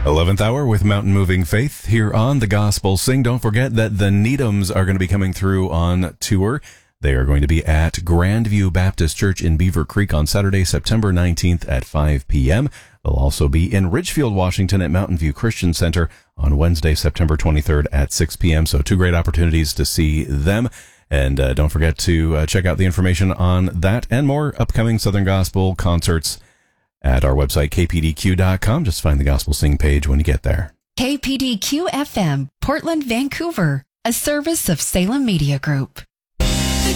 11th hour with Mountain Moving Faith here on The Gospel Sing. Don't forget that the Needhams are going to be coming through on tour. They are going to be at Grandview Baptist Church in Beaver Creek on Saturday, September 19th at 5 p.m. They'll also be in Ridgefield, Washington at Mountain View Christian Center on Wednesday, September 23rd at 6 p.m. So two great opportunities to see them. And don't forget to check out the information on that and more upcoming Southern Gospel concerts at our website, kpdq.com. Just find the Gospel Sing page when you get there. KPDQ FM, Portland, Vancouver, a service of Salem Media Group.